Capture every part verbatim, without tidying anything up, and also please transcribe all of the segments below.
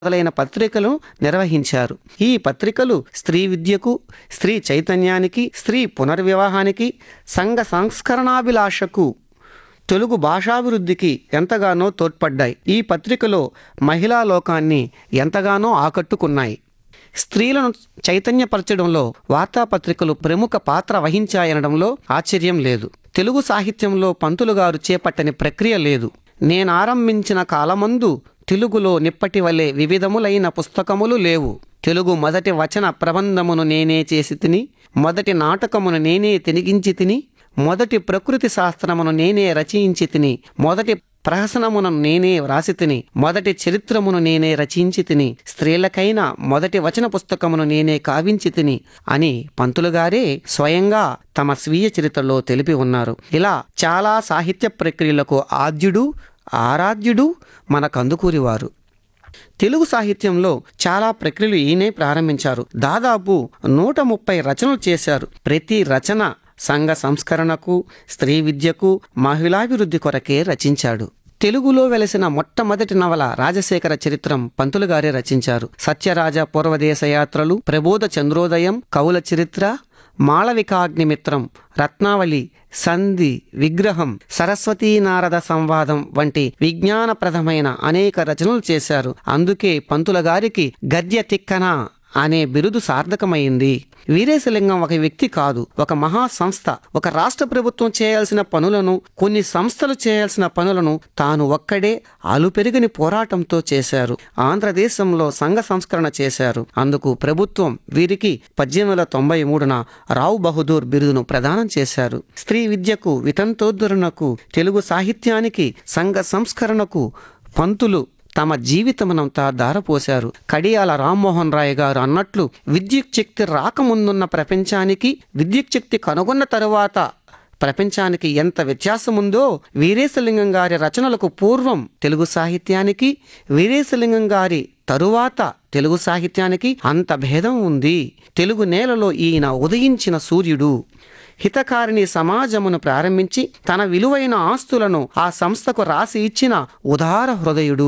మొదలైన పత్రికలను నిర్వహించారు. ఈ పత్రికలు స్త్రీ విద్యకు, స్త్రీ చైతన్యానికి, స్త్రీ పునర్వివాహానికి, సంఘ సంస్కరణాభిలాషకు, తెలుగు భాషాభివృద్ధికి ఎంతగానో తోడ్పడ్డాయి. ఈ పత్రికలో మహిళా లోకాన్ని ఎంతగానో ఆకట్టుకున్నాయి. స్త్రీలను చైతన్యపరచడంలో వార్తాపత్రికలు ప్రముఖ పాత్ర వహించాయనడంలో ఆశ్చర్యం లేదు. తెలుగు సాహిత్యంలో పంతులు గారు చేపట్టని ప్రక్రియ లేదు. నేనారంభించిన కాలమందు తెలుగులో నిప్పటి వలె వివిధములైన పుస్తకములు లేవు. తెలుగు మొదటి వచన ప్రబంధమును నేనే చేసి తిని, మొదటి నాటకమును నేనే తెనిగించి తిని, మొదటి ప్రకృతి శాస్త్రమును నేనే రచయించి తిని, మొదటి ప్రహసనమును నేనే వ్రాసి తిని, మొదటి చరిత్రమును నేనే రచించి తిని, స్త్రీలకైన మొదటి వచన పుస్తకమును నేనే కావించి తిని అని పంతులుగారే స్వయంగా తమ స్వీయ చరిత్రలో తెలిపి ఉన్నారు. ఇలా చాలా సాహిత్య ప్రక్రియలకు ఆద్యుడు, ఆరాధ్యుడు మన కందుకూరివారు. తెలుగు సాహిత్యంలో చాలా ప్రక్రియలు ఈయనే ప్రారంభించారు. దాదాపు నూట ముప్పై రచనలు చేశారు. ప్రతి రచన సంఘ సంస్కరణకు, స్త్రీ విద్యకు, మహిళాభివృద్ధి కొరకే రచించాడు. తెలుగులో వెలసిన మొట్టమొదటి నవల రాజశేఖర చరిత్రం పంతులుగారే రచించారు. సత్యరాజ పూర్వదేశ యాత్రలు, ప్రబోధ చంద్రోదయం, కవుల చరిత్ర, మాళవికాగ్నిమిత్రం, రత్నావళి, సంధి, విగ్రహం, సరస్వతీ నారద సంవాదం వంటి విజ్ఞానప్రదమైన అనేక రచనలు చేశారు. అందుకే పంతులగారికి గద్య తిక్కన అనే బిరుదు సార్థకమైంది. వీరేశలింగం ఒక వ్యక్తి కాదు, ఒక మహా సంస్థ. ఒక రాష్ట్ర ప్రభుత్వం చేయాల్సిన పనులను, కొన్ని సంస్థలు చేయాల్సిన పనులను తాను ఒక్కడే అలుపెరుగని పోరాటంతో చేశారు. ఆంధ్రదేశంలో సంఘ సంస్కరణ చేశారు. అందుకు ప్రభుత్వం వీరికి పద్దెనిమిది వందల తొంభై మూడున రావు బహదూర్ బిరుదును ప్రదానం చేశారు. స్త్రీ విద్యకు, వితంతోద్ధరణకు, తెలుగు సాహిత్యానికి, సంఘ సంస్కరణకు పంతులు తమ జీవితమునంతా దారపోశారు. కడియాల రామ్మోహన్ రాయ్ గారు అన్నట్లు, విద్యుత్ శక్తి రాకముందున్న ప్రపంచానికి, విద్యుత్ శక్తి కనుగొన్న తరువాత ప్రపంచానికి ఎంత వ్యత్యాసముందో, వీరేశలింగం గారి రచనలకు పూర్వం తెలుగు సాహిత్యానికి, వీరేశలింగం గారి తరువాత తెలుగు సాహిత్యానికి అంత భేదం ఉంది. తెలుగు నేలలో ఈయన ఉదయించిన సూర్యుడు. హితకారిణి సమాజమును ప్రారంభించి తన విలువైన ఆస్తులను ఆ సంస్థకు రాసి ఇచ్చిన ఉదార హృదయుడు.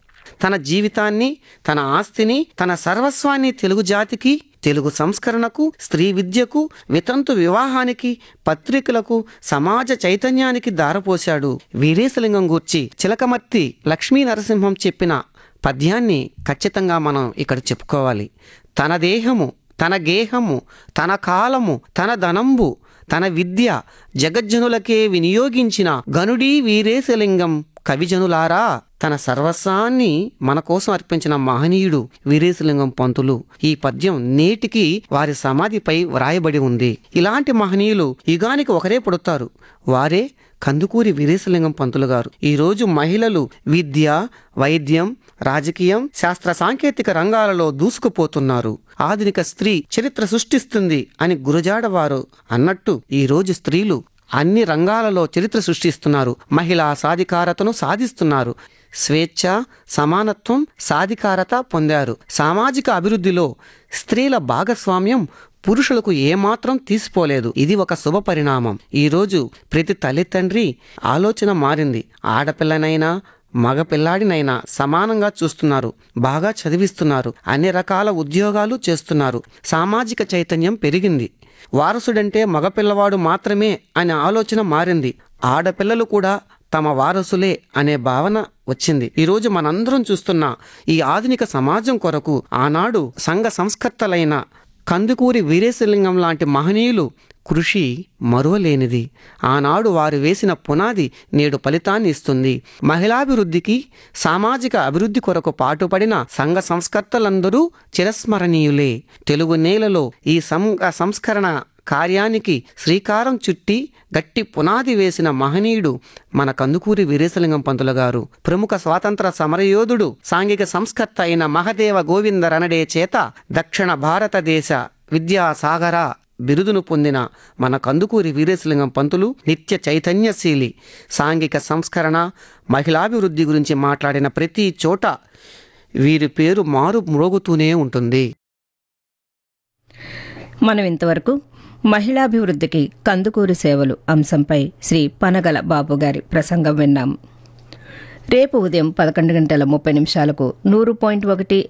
తన జీవితాన్ని, తన ఆస్తిని, తన సర్వస్వాన్ని తెలుగు జాతికి, తెలుగు సంస్కరణకు, స్త్రీ విద్యకు, వితంతు వివాహానికి, పత్రికలకు, సమాజ చైతన్యానికి దారపోశాడు. వీరేశలింగం గూర్చి చిలకమర్తి లక్ష్మీ నరసింహం చెప్పిన పద్యాన్ని ఖచ్చితంగా మనం ఇక్కడ చెప్పుకోవాలి. తన దేహము, తన గేహము, తన కాలము, తన ధనంబు, తన విద్య జగజ్జనులకే వినియోగించిన గనుడీ వీరేశలింగం కవిజనులారా. తన సర్వస్వాన్ని మన కోసం అర్పించిన మహనీయుడు వీరేశలింగం పంతులు. ఈ పద్యం నేటికి వారి సమాధిపై వ్రాయబడి ఉంది. ఇలాంటి మహనీయులు యుగానికి ఒకరే పుడతారు. వారే కందుకూరి వీరేశలింగం పంతులు గారు. ఈరోజు మహిళలు విద్య, వైద్యం, రాజకీయం, శాస్త్ర సాంకేతిక రంగాలలో దూసుకుపోతున్నారు. ఆధునిక స్త్రీ చరిత్ర సృష్టిస్తుంది అని గురజాడవారు అన్నట్టు ఈరోజు స్త్రీలు అన్ని రంగాలలో చరిత్ర సృష్టిస్తున్నారు. మహిళా సాధికారతను సాధిస్తున్నారు. స్వేచ్ఛ, సమానత్వం, సాధికారత పొందారు. సామాజిక అభివృద్ధిలో స్త్రీల భాగస్వామ్యం పురుషులకు ఏమాత్రం తీసిపోలేదు. ఇది ఒక శుభ పరిణామం. ఈరోజు ప్రతి తల్లిదండ్రి ఆలోచన మారింది. ఆడపిల్లనైనా మగపిల్లాడినైనా సమానంగా చూస్తున్నారు. బాగా చదివిస్తున్నారు. అన్ని రకాల ఉద్యోగాలు చేస్తున్నారు. సామాజిక చైతన్యం పెరిగింది. వారసుడంటే మగపిల్లవాడు మాత్రమే అనే ఆలోచన మారింది. ఆడపిల్లలు కూడా తమ వారసులే అనే భావన వచ్చింది. ఈరోజు మనందరం చూస్తున్న ఈ ఆధునిక సమాజం కొరకు ఆనాడు సంఘ సంస్కర్తలైన కందుకూరి వీరేశలింగం లాంటి మహనీయులు కృషి మరువలేనిది. ఆనాడు వారు వేసిన పునాది నేడు ఫలితాన్ని ఇస్తుంది. మహిళాభివృద్ధికి, సామాజిక అభివృద్ధి కొరకు పాటుపడిన సంఘ సంస్కర్తలందరూ చిరస్మరణీయులే. తెలుగు నేలలో ఈ సంఘ సంస్కరణ కార్యానికి శ్రీకారం చుట్టి గట్టి పునాది వేసిన మహనీయుడు మన కందుకూరి వీరేశలింగం పంతులు గారు. ప్రముఖ స్వాతంత్ర సమరయోధుడు, సాంఘిక సంస్కర్త అయిన మహదేవ గోవింద రణడే చేత దక్షిణ భారతదేశ విద్యాసాగర బిరుదును పొందిన మన కందుకూరి వీరేశలింగం పంతులు నిత్య చైతన్యశీలి. సాంఘిక సంస్కరణ, మహిళాభివృద్ధి గురించి మాట్లాడిన ప్రతి చోట వీరి పేరు మారు మ్రోగుతూనే ఉంటుంది. మనం ఇంతవరకు మహిళాభివృద్ధికి కందుకూరి సేవలు అంశంపై శ్రీ పనగల బాబు గారి ప్రసంగం విన్నాం. రేపు ఉదయం పదకొండు గంటల ముప్పై నిమిషాలకు నూరు పాయింట్ ఒకటి